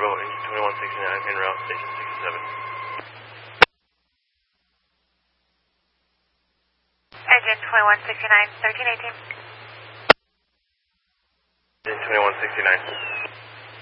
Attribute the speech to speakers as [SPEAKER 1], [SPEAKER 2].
[SPEAKER 1] Fargo, engine 2169, en route, station 67.
[SPEAKER 2] Engine 2169, 1318.
[SPEAKER 1] Engine 2169.